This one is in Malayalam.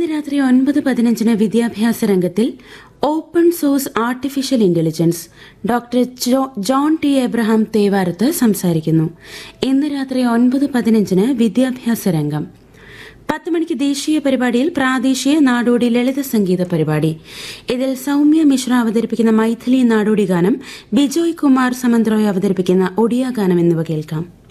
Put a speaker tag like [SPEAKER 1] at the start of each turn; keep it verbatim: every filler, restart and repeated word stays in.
[SPEAKER 1] ഇന്ന് രാത്രി ഒൻപത് പതിനഞ്ചിന് വിദ്യാഭ്യാസ രംഗത്തിൽ open source artificial intelligence doctor John T Abraham തേവാരത്ത് സംസാരിക്കുന്നു. ഇന്ന് രാത്രി ഒൻപത് പതിനഞ്ചിന് വിദ്യാഭ്യാസ രംഗം. പത്ത് മണിക്ക് ദേശീയ പരിപാടിയിൽ പ്രാദേശിക നാടോടി ലളിത സംഗീത പരിപാടി. ഇതിൽ സൗമ്യ മിശ്ര അവതരിപ്പിക്കുന്ന മൈഥിലി നാടോടി ഗാനം, ബിജോയ് കുമാർ സമന്ത്രോയ് അവതരിപ്പിക്കുന്ന ഒഡിയ ഗാനം എന്നിവ കേൾക്കാം.